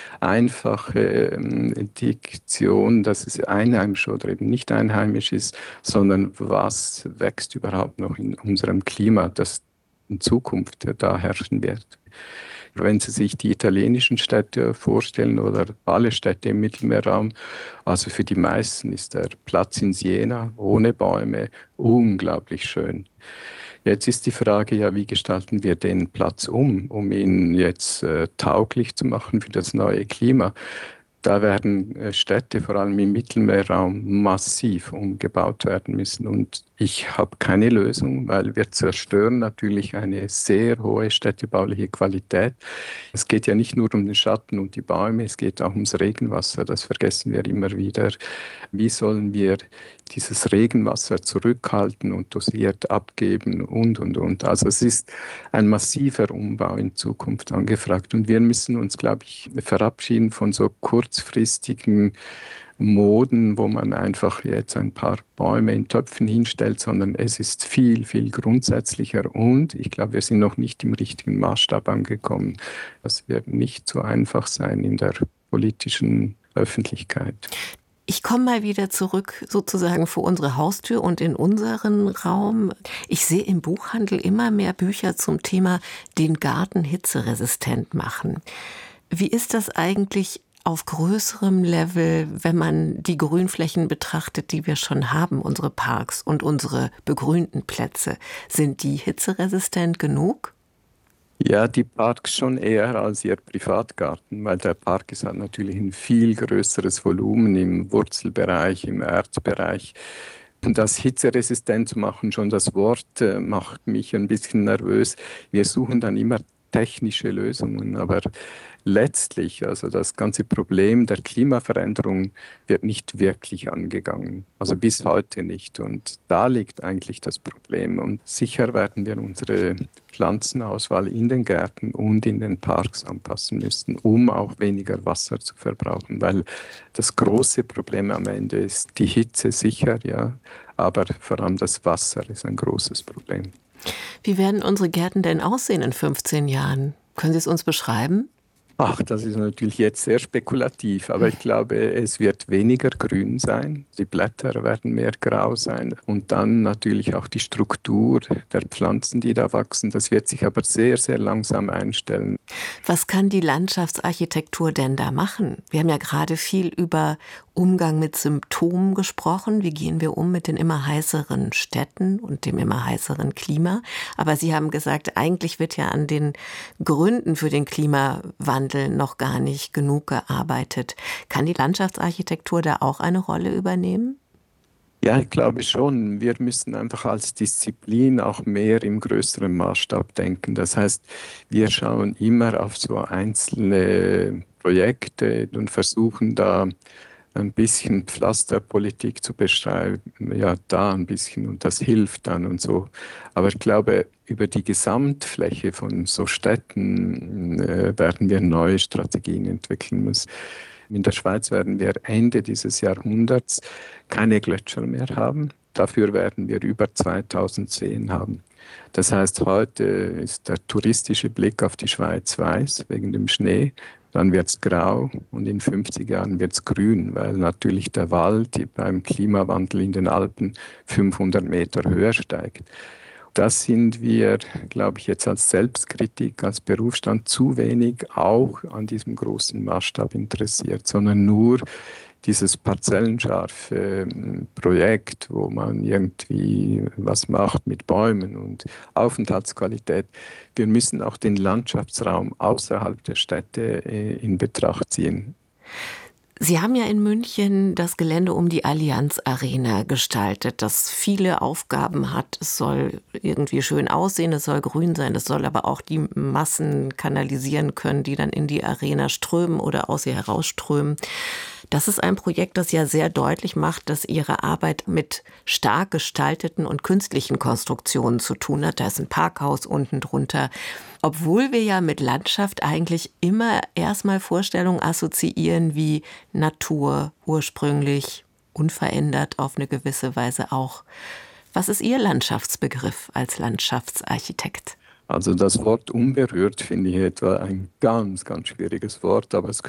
einfache Diktion, dass es einheimisch oder eben nicht einheimisch ist, sondern was wächst überhaupt noch in unserem Klima, das in Zukunft da herrschen wird. Wenn Sie sich die italienischen Städte vorstellen oder alle Städte im Mittelmeerraum, also für die meisten ist der Platz in Siena ohne Bäume unglaublich schön. Jetzt ist die Frage ja, wie gestalten wir den Platz um ihn jetzt tauglich zu machen für das neue Klima? Da werden Städte, vor allem im Mittelmeerraum, massiv umgebaut werden müssen. Und ich habe keine Lösung, weil wir zerstören natürlich eine sehr hohe städtebauliche Qualität. Es geht ja nicht nur um den Schatten und die Bäume, es geht auch ums Regenwasser. Das vergessen wir immer wieder. Wie sollen wir dieses Regenwasser zurückhalten und dosiert abgeben und. Also es ist ein massiver Umbau in Zukunft angefragt. Und wir müssen uns, glaube ich, verabschieden von so kurzfristigen Moden, wo man einfach jetzt ein paar Bäume in Töpfen hinstellt, sondern es ist viel, viel grundsätzlicher. Und ich glaube, wir sind noch nicht im richtigen Maßstab angekommen. Das wird nicht so einfach sein in der politischen Öffentlichkeit. Ich komme mal wieder zurück sozusagen vor unsere Haustür und in unseren Raum. Ich sehe im Buchhandel immer mehr Bücher zum Thema den Garten hitzeresistent machen. Wie ist das eigentlich auf größerem Level, wenn man die Grünflächen betrachtet, die wir schon haben, unsere Parks und unsere begrünten Plätze? Sind die hitzeresistent genug? Ja, die Parks schon eher als ihr Privatgarten, weil der Park ist halt natürlich ein viel größeres Volumen im Wurzelbereich, im Erdbereich. Und das hitzeresistent zu machen, schon das Wort macht mich ein bisschen nervös. Wir suchen dann immer technische Lösungen, aber letztlich, also das ganze Problem der Klimaveränderung wird nicht wirklich angegangen, also bis heute nicht. Und da liegt eigentlich das Problem. Und sicher werden wir unsere Pflanzenauswahl in den Gärten und in den Parks anpassen müssen, um auch weniger Wasser zu verbrauchen, weil das große Problem am Ende ist die Hitze sicher, ja, aber vor allem das Wasser ist ein großes Problem. Wie werden unsere Gärten denn aussehen in 15 Jahren? Können Sie es uns beschreiben? Ach, das ist natürlich jetzt sehr spekulativ, aber ich glaube, es wird weniger grün sein, die Blätter werden mehr grau sein und dann natürlich auch die Struktur der Pflanzen, die da wachsen. Das wird sich aber sehr, sehr langsam einstellen. Was kann die Landschaftsarchitektur denn da machen? Wir haben ja gerade viel über Umgang mit Symptomen gesprochen. Wie gehen wir um mit den immer heißeren Städten und dem immer heißeren Klima? Aber Sie haben gesagt, eigentlich wird ja an den Gründen für den Klimawandel noch gar nicht genug gearbeitet. Kann die Landschaftsarchitektur da auch eine Rolle übernehmen? Ja, ich glaube schon. Wir müssen einfach als Disziplin auch mehr im größeren Maßstab denken. Das heißt, wir schauen immer auf so einzelne Projekte und versuchen da ein bisschen Pflasterpolitik zu beschreiben. Ja, da ein bisschen und das hilft dann und so. Aber ich glaube, über die Gesamtfläche von so Städten werden wir neue Strategien entwickeln müssen. In der Schweiz werden wir Ende dieses Jahrhunderts keine Gletscher mehr haben. Dafür werden wir über 2000 Seen haben. Das heißt, heute ist der touristische Blick auf die Schweiz weiß wegen dem Schnee. Dann wird es grau und in 50 Jahren wird es grün, weil natürlich der Wald beim Klimawandel in den Alpen 500 Meter höher steigt. Das sind wir, glaube ich, jetzt als Selbstkritik, als Berufsstand zu wenig auch an diesem großen Maßstab interessiert, sondern nur dieses parzellenscharfe Projekt, wo man irgendwie was macht mit Bäumen und Aufenthaltsqualität. Wir müssen auch den Landschaftsraum außerhalb der Städte in Betracht ziehen. Sie haben ja in München das Gelände um die Allianz Arena gestaltet, das viele Aufgaben hat. Es soll irgendwie schön aussehen, es soll grün sein, es soll aber auch die Massen kanalisieren können, die dann in die Arena strömen oder aus ihr herausströmen. Das ist ein Projekt, das ja sehr deutlich macht, dass Ihre Arbeit mit stark gestalteten und künstlichen Konstruktionen zu tun hat. Da ist ein Parkhaus unten drunter. Obwohl wir ja mit Landschaft eigentlich immer erstmal Vorstellungen assoziieren wie Natur, ursprünglich, unverändert auf eine gewisse Weise auch. Was ist Ihr Landschaftsbegriff als Landschaftsarchitekt? Also das Wort unberührt finde ich etwa ein ganz, ganz schwieriges Wort, aber es